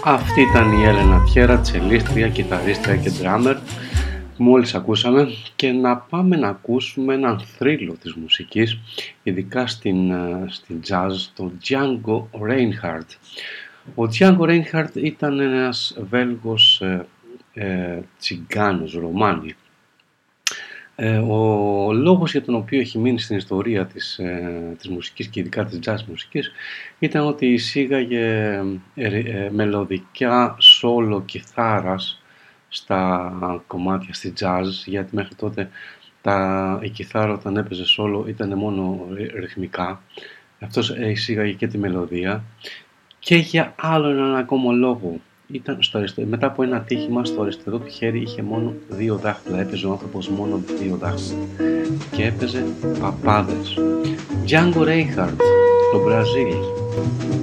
Αυτή ήταν η Έλενα Τιέρα, τσελίστρια, κιθαρίστρια και ντράμερ που μόλις ακούσαμε, και να πάμε να ακούσουμε έναν θρύλο της μουσικής, ειδικά στην jazz, τον Django Reinhardt. Ο Django Reinhardt ήταν ένας Βέλγος τσιγκάνος, Ρωμάνι. Ο λόγος για τον οποίο έχει μείνει στην ιστορία της μουσικής και ειδικά της jazz μουσικής ήταν ότι εισήγαγε μελωδικά σόλο κιθάρας στα κομμάτια στη jazz, γιατί μέχρι τότε η κιθάρα όταν έπαιζε σόλο ήταν μόνο ρυθμικά. Αυτός εισήγαγε και τη μελωδία, και για άλλο έναν ακόμα λόγο. Μετά από ένα ατύχημα στο αριστερό του χέρι είχε μόνο 2 δάχτυλα. Έπαιζε ο άνθρωπος μόνο 2 δάχτυλα και έπαιζε παπάδες. Django Reinhardt, το Μπραζίλ.